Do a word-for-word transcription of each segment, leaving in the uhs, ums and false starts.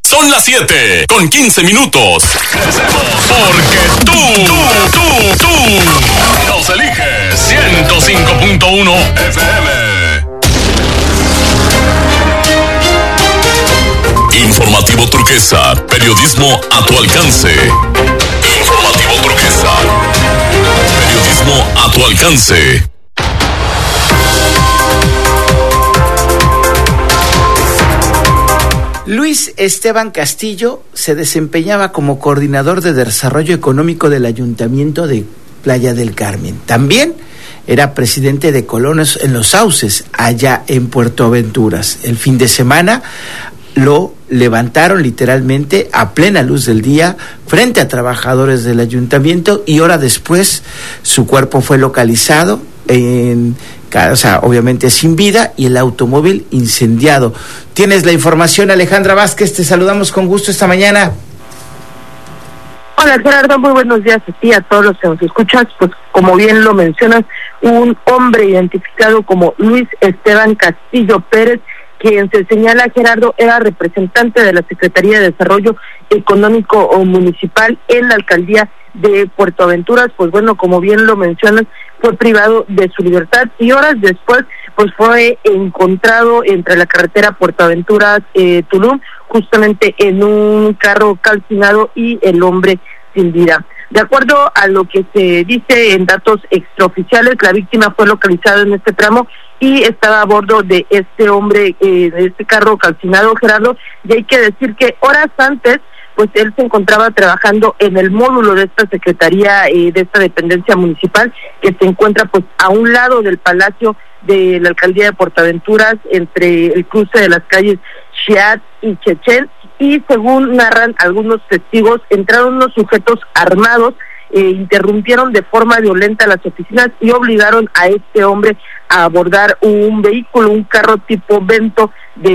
Son las siete con quince minutos. Crecemos porque tú, tú, tú, tú nos eliges. ciento cinco punto uno F M. Informativo Turquesa, periodismo a tu alcance. Informativo Turquesa, periodismo a tu alcance. Luis Esteban Castillo se desempeñaba como coordinador de desarrollo económico del Ayuntamiento de Playa del Carmen. También era presidente de Colonos en Los Sauces, allá en Puerto Aventuras. El fin de semana lo levantaron literalmente a plena luz del día frente a trabajadores del ayuntamiento y hora después su cuerpo fue localizado en, o sea, obviamente sin vida, y el automóvil incendiado. Tienes la información, Alejandra Vázquez, te saludamos con gusto esta mañana. Hola Gerardo, muy buenos días a ti, a todos los que nos escuchas. Pues como bien lo mencionas, un hombre identificado como Luis Esteban Castillo Pérez, quien se señala, Gerardo, era representante de la Secretaría de Desarrollo Económico Municipal en la alcaldía de Puerto Aventuras. Pues bueno, como bien lo mencionas, fue privado de su libertad y horas después pues fue encontrado entre la carretera Puerto Aventuras eh, Tulum, justamente en un carro calcinado y el hombre sin vida. De acuerdo a lo que se dice en datos extraoficiales, la víctima fue localizada en este tramo y estaba a bordo de este hombre, eh, de este carro calcinado, Gerardo, y hay que decir que horas antes pues él se encontraba trabajando en el módulo de esta secretaría, eh, de esta dependencia municipal, que se encuentra pues a un lado del Palacio de la Alcaldía de Puerto Aventuras, entre el cruce de las calles Chiat y Chechen, y según narran algunos testigos, entraron unos sujetos armados, eh, interrumpieron de forma violenta las oficinas y obligaron a este hombre a abordar un vehículo, un carro tipo Vento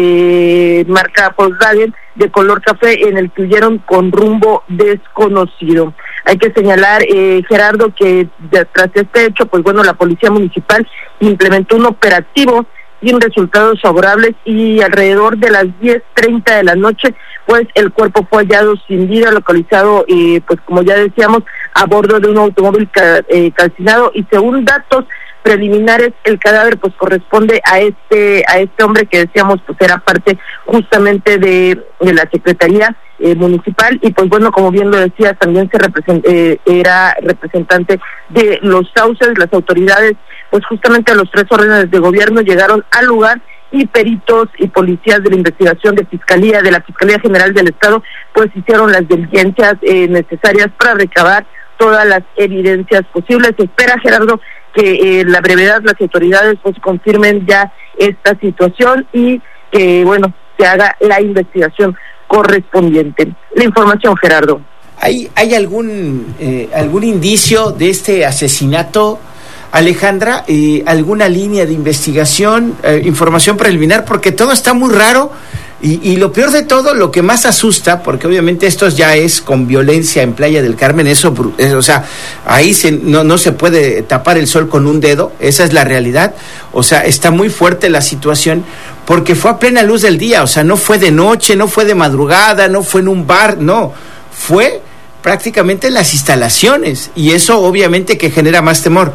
de marca Volkswagen de color café, en el que huyeron con rumbo desconocido. Hay que señalar, eh, Gerardo, que de, tras este hecho, pues bueno, la Policía Municipal implementó un operativo sin resultados favorables y alrededor de las diez treinta de la noche, pues el cuerpo fue hallado sin vida, localizado, eh, pues como ya decíamos, a bordo de un automóvil ca, eh, calcinado, y según datos preliminares, el cadáver pues corresponde a este a este hombre que decíamos pues era parte justamente de, de la Secretaría eh, Municipal, y pues bueno, como bien lo decías, también se represent, eh, era representante de Los Sauces. Las autoridades, pues justamente a los tres órdenes de gobierno, llegaron al lugar y peritos y policías de la investigación de Fiscalía, de la Fiscalía General del Estado, pues hicieron las diligencias eh, necesarias para recabar todas las evidencias posibles. Se espera, Gerardo, que en eh, la brevedad las autoridades pues confirmen ya esta situación y que, bueno, se haga la investigación correspondiente. La información, Gerardo. ¿Hay, hay algún, eh, algún indicio de este asesinato, Alejandra? Eh, ¿Alguna línea de investigación, eh, información preliminar? Porque todo está muy raro. Y, y lo peor de todo, lo que más asusta, porque obviamente esto ya es con violencia en Playa del Carmen, eso, o sea, ahí se, no, no se puede tapar el sol con un dedo, esa es la realidad. O sea, está muy fuerte la situación, porque fue a plena luz del día, o sea, no fue de noche, no fue de madrugada, no fue en un bar, no, fue prácticamente en las instalaciones, y eso obviamente que genera más temor.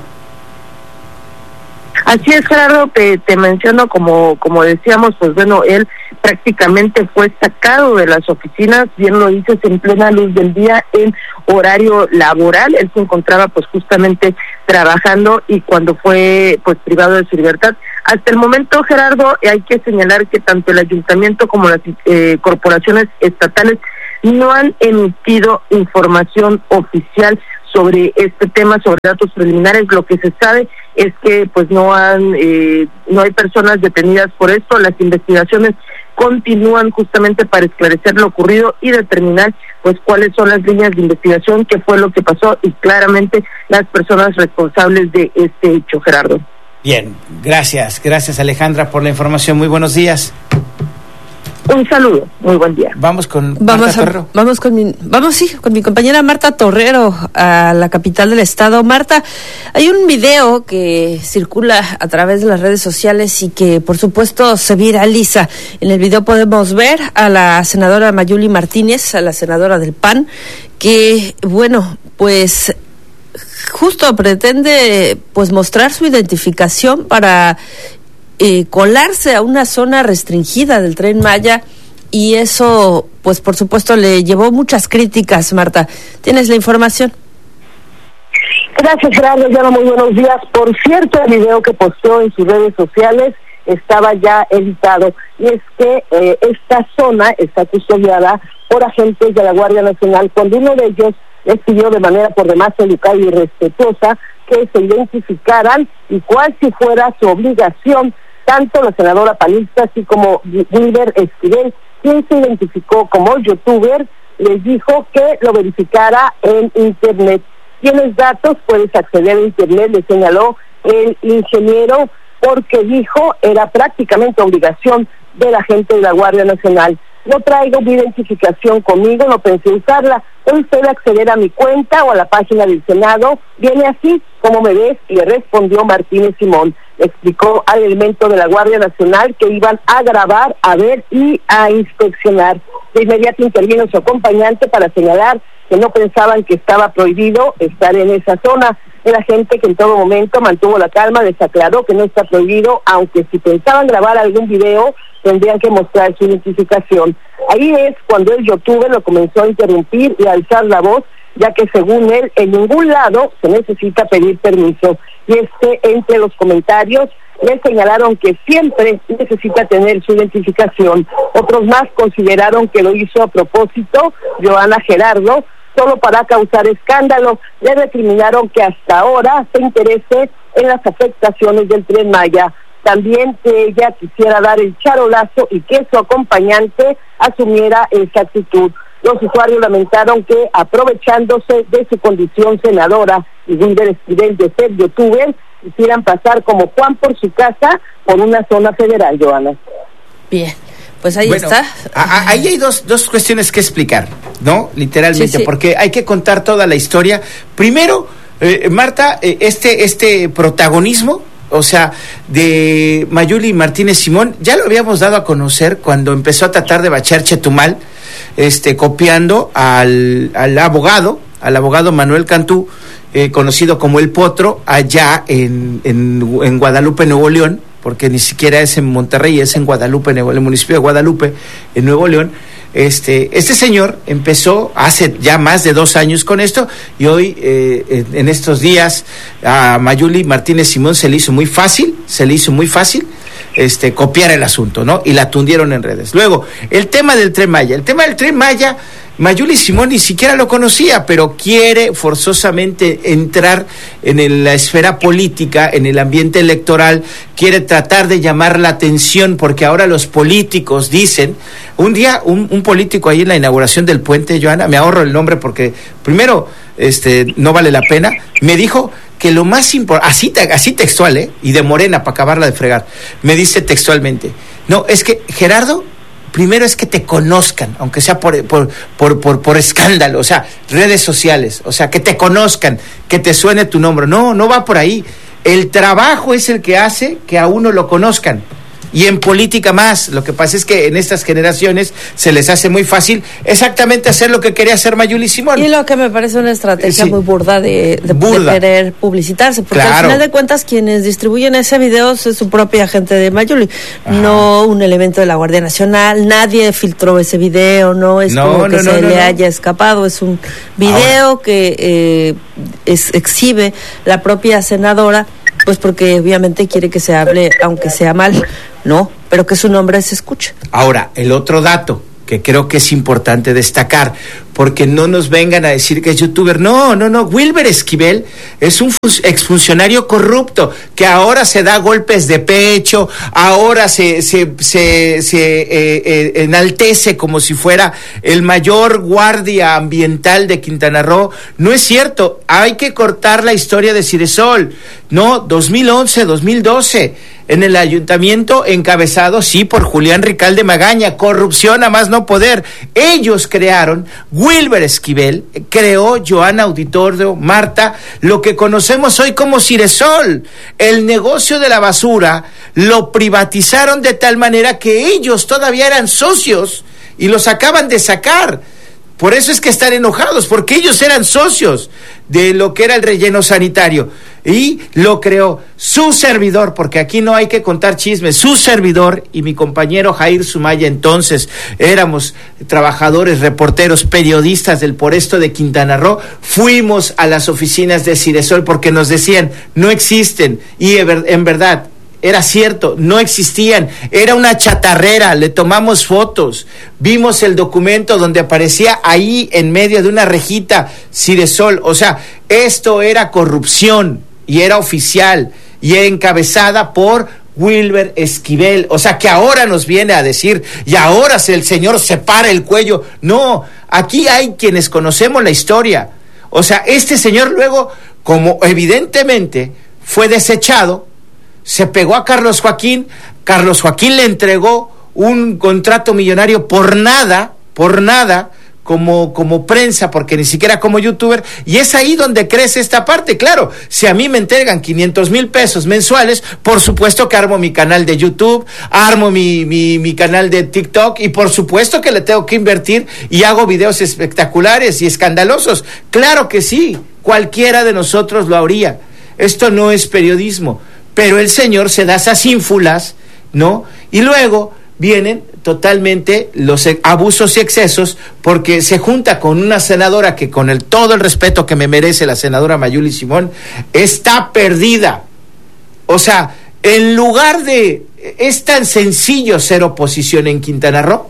Así es, Gerardo, te, te menciono, como como decíamos, pues bueno, él prácticamente fue sacado de las oficinas, bien lo dices, en plena luz del día, en horario laboral. Él se encontraba pues justamente trabajando, y cuando fue pues privado de su libertad. Hasta el momento, Gerardo, hay que señalar que tanto el ayuntamiento como las eh, corporaciones estatales no han emitido información oficial sobre este tema, sobre datos preliminares. Lo que se sabe es que pues no han eh, no hay personas detenidas por esto. Las investigaciones continúan justamente para esclarecer lo ocurrido y determinar pues cuáles son las líneas de investigación, qué fue lo que pasó y claramente las personas responsables de este hecho, Gerardo. Bien, gracias, gracias Alejandra por la información. Muy buenos días. Un saludo, muy buen día. Vamos con vamos Marta a, Torrero. Vamos con mi, vamos sí, con mi compañera Marta Torrero a la capital del estado. Marta, hay un video que circula a través de las redes sociales y que por supuesto se viraliza. En el video podemos ver a la senadora Mayuli Martínez, a la senadora del P A N, que bueno, pues justo pretende pues mostrar su identificación para Eh, colarse a una zona restringida del Tren Maya, y eso, pues por supuesto, le llevó muchas críticas. Marta, ¿tienes la información? Gracias, Gerardo. Ya muy buenos días. Por cierto, el video que posteó en sus redes sociales estaba ya editado, y es que eh, esta zona está custodiada por agentes de la Guardia Nacional, cuando uno de ellos les pidió de manera por demás educada y respetuosa que se identificaran, y cual si fuera su obligación. Tanto la senadora panista así como Wilber Esquivel, quien se identificó como youtuber, les dijo que lo verificara en internet. ¿Tienes datos? Puedes acceder a internet, le señaló el ingeniero, porque dijo era prácticamente obligación de la gente de la Guardia Nacional. No traigo mi identificación conmigo, no pensé usarla. Puede usted acceder a mi cuenta o a la página del Senado. Viene así, como me ves, le respondió Martínez Simón. Explicó al elemento de la Guardia Nacional que iban a grabar, a ver y a inspeccionar. De inmediato intervino su acompañante para señalar que no pensaban que estaba prohibido estar en esa zona. El agente, que en todo momento mantuvo la calma, les aclaró que no está prohibido, aunque si pensaban grabar algún video tendrían que mostrar su identificación. Ahí es cuando el youtuber lo comenzó a interrumpir y a alzar la voz, ya que según él, en ningún lado se necesita pedir permiso. Y es que entre los comentarios le señalaron que siempre necesita tener su identificación. Otros más consideraron que lo hizo a propósito, Joana Gerardo, solo para causar escándalo. Le recriminaron que hasta ahora se interese en las afectaciones del Tren Maya. También que ella quisiera dar el charolazo y que su acompañante asumiera esa actitud. Los usuarios lamentaron que, aprovechándose de su condición senadora y Wilber Esquivel de ser youtuber, quisieran pasar como Juan por su casa por una zona federal, Joana. Bien, pues ahí bueno, está. A, a, ahí hay dos, dos cuestiones que explicar, ¿no? Literalmente, sí, sí. Porque hay que contar toda la historia. Primero, eh, Marta, eh, este, este protagonismo, o sea, de Mayuli Martínez Simón, ya lo habíamos dado a conocer cuando empezó a tratar de bachar Chetumal, este, copiando al, al abogado, al abogado Manuel Cantú, eh, conocido como El Potro, allá en, en, en Guadalupe, Nuevo León, porque ni siquiera es en Monterrey, es en Guadalupe, en el municipio de Guadalupe, en Nuevo León. Este, este señor empezó hace ya más de dos años con esto, y hoy, eh, en, en estos días, a Mayuli Martínez Simón se le hizo muy fácil, se le hizo muy fácil, este, copiar el asunto, ¿no? Y la tundieron en redes. Luego, el tema del Tren Maya. El tema del Tren Maya, Mayuli Simón ni siquiera lo conocía, pero quiere forzosamente entrar en el, la esfera política, en el ambiente electoral, quiere tratar de llamar la atención, porque ahora los políticos dicen, un día un, un político ahí en la inauguración del puente, Joana, me ahorro el nombre porque primero este no vale la pena, me dijo que lo más importante, así, así textual, ¿eh? Y de Morena, para acabarla de fregar, me dice textualmente, no, es que Gerardo, primero es que te conozcan, aunque sea por, por, por, por, por escándalo, o sea, redes sociales, o sea, que te conozcan, que te suene tu nombre. No, no va por ahí. El trabajo es el que hace que a uno lo conozcan. Y en política más. Lo que pasa es que en estas generaciones se les hace muy fácil exactamente hacer lo que quería hacer Mayuli Simón. Y lo que me parece una estrategia sí. muy burda de, de, burda. de querer publicitarse, porque claro. al final de cuentas quienes distribuyen ese video es su propia gente de Mayuli, Ajá. no un elemento de la Guardia Nacional. Nadie filtró ese video, no es no, como que no, se no, le no. haya escapado, es un video Ahora. que eh, es, exhibe la propia senadora, pues porque obviamente quiere que se hable, aunque sea mal, no, pero que su nombre se escuche. Ahora, el otro dato que creo que es importante destacar, porque no nos vengan a decir que es youtuber. No, no, no. Wilber Esquivel es un exfuncionario corrupto que ahora se da golpes de pecho, ahora se, se, se, se eh, eh, enaltece como si fuera el mayor guardia ambiental de Quintana Roo. No es cierto. Hay que cortar la historia de Ciresol. No, dos mil once, dos mil doce. En el ayuntamiento encabezado, sí, por Julián Ricalde Magaña, corrupción a más no poder. Ellos crearon, Wilber Esquivel creó, Joana Auditorio, Marta, lo que conocemos hoy como Ciresol. El negocio de la basura lo privatizaron de tal manera que ellos todavía eran socios y los acaban de sacar. Por eso es que están enojados, porque ellos eran socios de lo que era el relleno sanitario. Y lo creó su servidor, porque aquí no hay que contar chismes, su servidor y mi compañero Jair Sumaya. Entonces éramos trabajadores, reporteros, periodistas del Por Esto de Quintana Roo. Fuimos a las oficinas de Ciresol porque nos decían, no existen, y en verdad era cierto, no existían, era una chatarrera. Le tomamos fotos, vimos el documento donde aparecía ahí en medio de una rejita Ciresol. O sea, esto era corrupción y era oficial y encabezada por Wilber Esquivel. O sea, que ahora nos viene a decir, y ahora se, el señor se para el cuello. No, aquí hay quienes conocemos la historia. O sea, este señor luego, como evidentemente fue desechado, se pegó a Carlos Joaquín, Carlos Joaquín le entregó un contrato millonario por nada, por nada, como, como prensa, porque ni siquiera como youtuber, y es ahí donde crece esta parte. Claro, si a mí me entregan quinientos mil pesos mensuales, por supuesto que armo mi canal de YouTube, armo mi, mi, mi canal de TikTok, y por supuesto que le tengo que invertir y hago videos espectaculares y escandalosos. Claro que sí, cualquiera de nosotros lo haría. Esto no es periodismo. Pero el señor se da esas ínfulas, ¿no? Y luego vienen totalmente los abusos y excesos, porque se junta con una senadora que, con el todo el respeto que me merece la senadora Mayuli Simón, está perdida. O sea, en lugar de... Es tan sencillo ser oposición en Quintana Roo.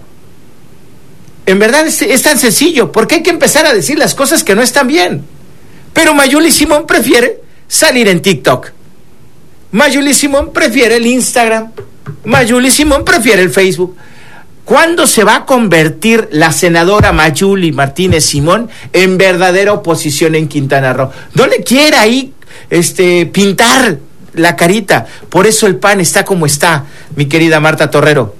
En verdad es, es tan sencillo, porque hay que empezar a decir las cosas que no están bien. Pero Mayuli Simón prefiere salir en TikTok. Mayuli Simón prefiere el Instagram. Mayuli Simón prefiere el Facebook. ¿Cuándo se va a convertir la senadora Mayuli Martínez Simón en verdadera oposición en Quintana Roo? No le quiere ahí este, pintar la carita. Por eso el P A N está como está, mi querida Marta Torrero.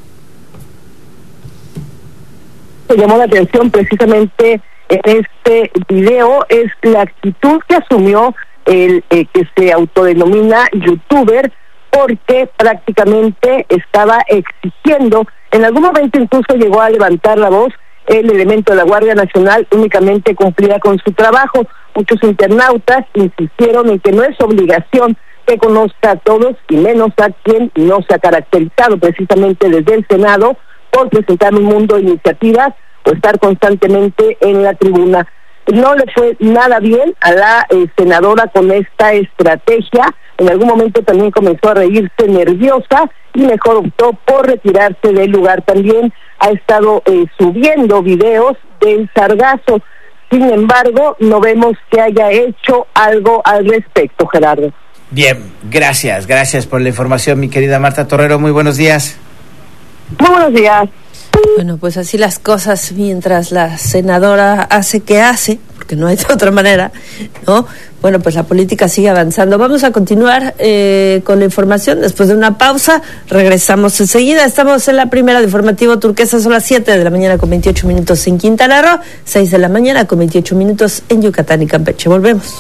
Me llamó la atención precisamente en este video es la actitud que asumió el eh, que se autodenomina youtuber, porque prácticamente estaba exigiendo, en algún momento incluso llegó a levantar la voz, el elemento de la Guardia Nacional únicamente cumplía con su trabajo. Muchos internautas insistieron en que no es obligación que conozca a todos, y menos a quien no se ha caracterizado precisamente desde el Senado por presentar un mundo de iniciativas o estar constantemente en la tribuna. No le fue nada bien a la eh, senadora con esta estrategia. En algún momento también comenzó a reírse nerviosa y mejor optó por retirarse del lugar. También ha estado eh, subiendo videos del sargazo. Sin embargo, no vemos que haya hecho algo al respecto, Gerardo. Bien, gracias, gracias por la información, mi querida Marta Torrero. Muy buenos días. Muy buenos días. Bueno, pues así las cosas mientras la senadora hace que hace, porque no hay de otra manera, ¿no? Bueno, pues la política sigue avanzando. Vamos a continuar eh, con la información después de una pausa. Regresamos enseguida. Estamos en la primera de Informativo Turquesa. Son las siete de la mañana con veintiocho minutos en Quintana Roo, seis de la mañana con veintiocho minutos en Yucatán y Campeche. Volvemos.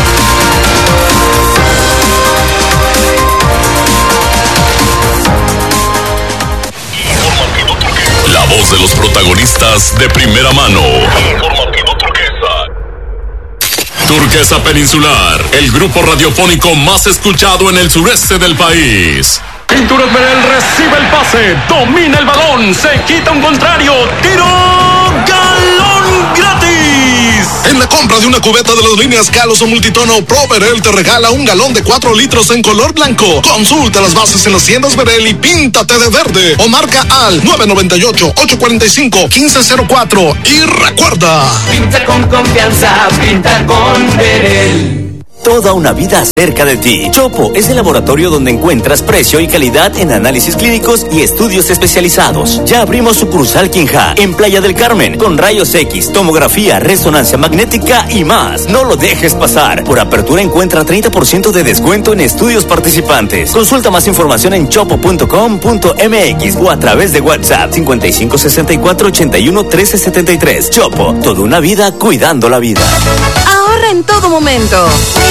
La voz de los protagonistas de primera mano. Informativo Turquesa. Turquesa Peninsular, el grupo radiofónico más escuchado en el sureste del país. Pinturas Merel recibe el pase, domina el balón, se quita un contrario, tiro, galón gratis. En la compra de una cubeta de las líneas Kalos o Multitono, Pro Verel te regala un galón de cuatro litros en color blanco. Consulta las bases en las tiendas Verel y píntate de verde. O marca al nueve nueve ocho, ocho cuatro cinco, uno cinco cero cuatro. Y recuerda, pinta con confianza, pinta con Verel. Toda una vida cerca de ti. Chopo es el laboratorio donde encuentras precio y calidad en análisis clínicos y estudios especializados. Ya abrimos sucursal Quinja en Playa del Carmen con rayos X, tomografía, resonancia magnética y más. No lo dejes pasar. Por apertura encuentra treinta por ciento de descuento en estudios participantes. Consulta más información en chopo punto com punto m x o a través de WhatsApp cincuenta y cinco sesenta y cuatro ochenta y uno trece setenta y tres. Chopo, toda una vida cuidando la vida. Ahorra en todo momento.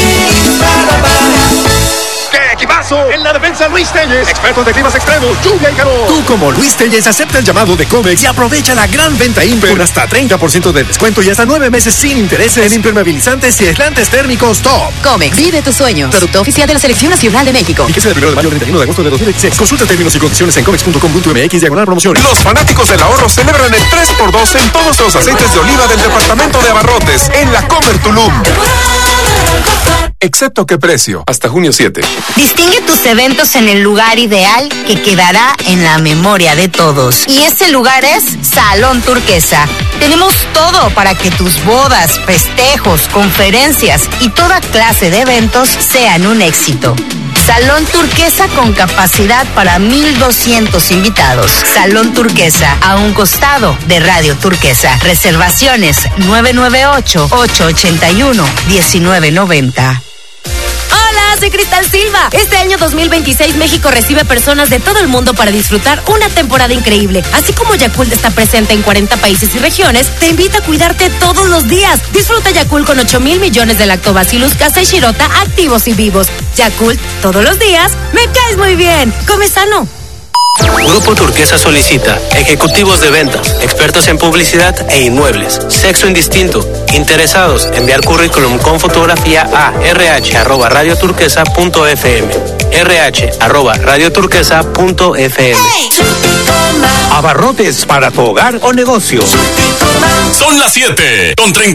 ¡Qué equipazo! En la defensa Luis Telles, expertos de climas extremos, lluvia y calor. Tú como Luis Telles acepta el llamado de Comex y aprovecha la gran venta Imper con hasta treinta por ciento de descuento y hasta nueve meses sin intereses en impermeabilizantes y aislantes térmicos top. Comex, vive tus sueños. Producto oficial de la Selección Nacional de México. Y que sea del primero de mayo al treinta y uno de agosto de dos mil dieciséis. Consulta términos y condiciones en comex punto com punto m x diagonal promociones. Los fanáticos del ahorro celebran el tres por dos en todos los aceites de oliva del departamento de abarrotes en la Comer Tulum. Excepto qué precio, hasta junio siete. Distingue tus eventos en el lugar ideal que quedará en la memoria de todos. Y ese lugar es Salón Turquesa. Tenemos todo para que tus bodas, festejos, conferencias y toda clase de eventos sean un éxito. Salón Turquesa con capacidad para mil doscientos invitados. Salón Turquesa, a un costado de Radio Turquesa. Reservaciones nueve nueve ocho, ocho ocho uno, uno nueve nueve cero. Hola, soy Cristal Silva. Este año dos mil veintiséis México recibe personas de todo el mundo para disfrutar una temporada increíble. Así como Yakult está presente en cuarenta países y regiones, te invita a cuidarte todos los días. Disfruta Yakult con ocho mil millones de lactobacillus casa y shirota activos y vivos. Yakult, todos los días, me caes muy bien. Come sano. Grupo Turquesa solicita ejecutivos de ventas, expertos en publicidad e inmuebles, sexo indistinto, interesados, enviar currículum con fotografía a rh arroba radioturquesa punto f m, rh arroba radioturquesa punto f m. Abarrotes para tu hogar o negocio. Son las siete con treinta.